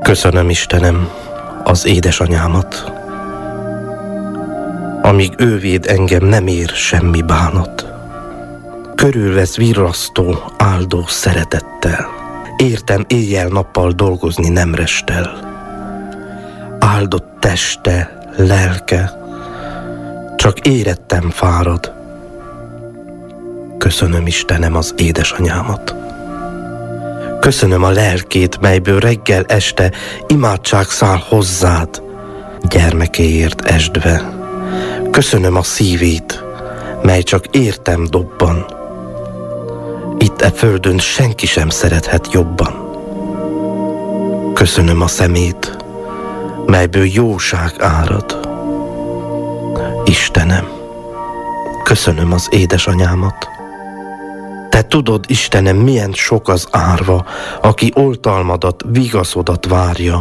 Köszönöm, Istenem, az édesanyámat. Amíg ő véd engem, nem ér semmi bánat. Körülvesz virrasztó, áldó szeretettel. Értem éjjel-nappal dolgozni nem restel. Áldott teste, lelke, csak érettem fárad. Köszönöm, Istenem, az édesanyámat. Köszönöm a lelkét, melyből reggel este imádság száll hozzád, gyermekéért esdve. Köszönöm a szívét, mely csak értem dobban. Itt e földön senki sem szerethet jobban. Köszönöm a szemét, melyből jóság árad. Istenem, köszönöm az édesanyámat. Te tudod, Istenem, milyen sok az árva, aki oltalmadat, vigaszodat várja.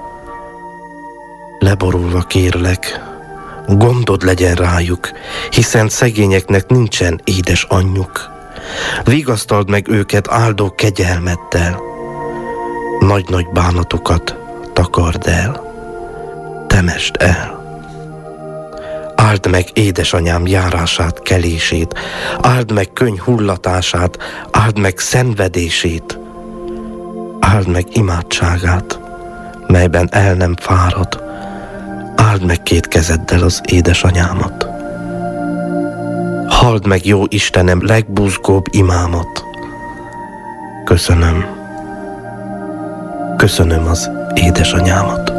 Leborulva kérlek, gondod legyen rájuk, hiszen szegényeknek nincsen édes anyjuk. Vigasztald meg őket áldó kegyelmeddel, nagy-nagy bánatokat takard el, temesd el. Áld meg édesanyám járását, kelését, áld meg könny hullatását, áld meg szenvedését, áld meg imádságát, melyben el nem fárad, áld meg két kezeddel az édesanyámat. Halld meg, jó Istenem, legbuzgóbb imámat. Köszönöm, köszönöm az édesanyámat.